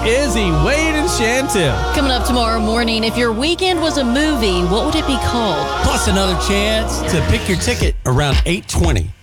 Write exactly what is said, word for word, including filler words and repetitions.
Izzy, Wade, and Chantel. Coming up tomorrow morning, if your weekend was a movie, what would it be called? Plus another chance to pick your ticket around eight twenty.